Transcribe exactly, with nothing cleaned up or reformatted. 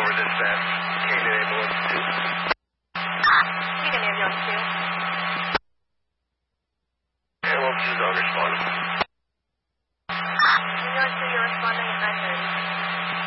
four dispatch. Canaan ambulance two. Canaan ambulance two. Ambulance is on responding.